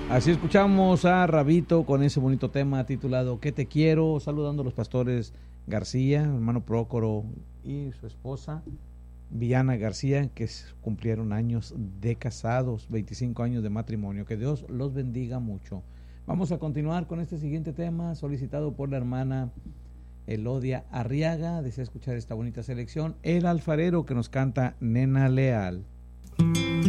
Así escuchamos a Rabito con ese bonito tema titulado ¿Qué te quiero? Saludando a los pastores García, hermano Prócoro y su esposa Viana García, que cumplieron años de casados, 25 años de matrimonio. Que Dios los bendiga mucho. Vamos a continuar con este siguiente tema solicitado por la hermana Elodia Arriaga. Desea escuchar esta bonita selección. El alfarero, que nos canta Nena Leal.